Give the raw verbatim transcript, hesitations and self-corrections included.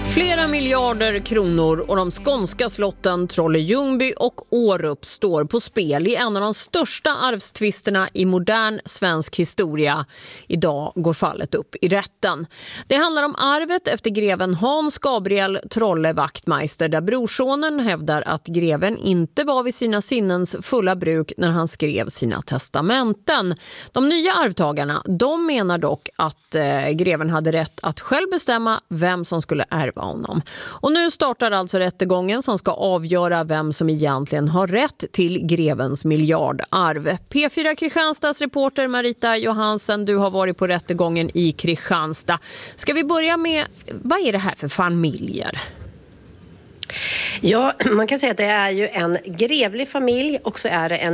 Flera miljarder kronor och de skånska slotten Trolle-Ljungby och Årup står på spel i en av de största arvstvisterna i modern svensk historia. Idag går fallet upp i rätten. Det handlar om arvet efter greven Hans Gabriel Trolle Wachtmeister, där brorsonen hävdar att greven inte var vid sina sinnens fulla bruk när han skrev sina testamenten. De nya arvtagarna, de menar dock att eh, greven hade rätt att själv bestämma vem som skulle ärva honom. Och nu startar alltså rättegången som ska avgöra vem som egentligen har rätt till grevens miljardarv. P fyra Kristianstads reporter Marita Johansen, du har varit på rättegången i Kristianstad. Ska vi börja med, vad är det här för familjer? Ja, man kan säga att det är ju en grevlig familj och så är det en